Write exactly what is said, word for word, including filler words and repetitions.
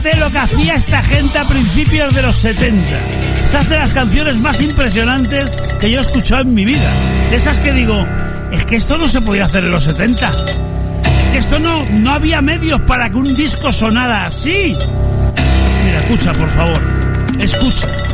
Fíjate lo que hacía esta gente a principios de los setenta. Esta es de las canciones más impresionantes que yo he escuchado en mi vida. De esas que digo, es que esto no se podía hacer en los setenta. Es que esto no, no había medios para que un disco sonara así. Mira, escucha, por favor. Escucha.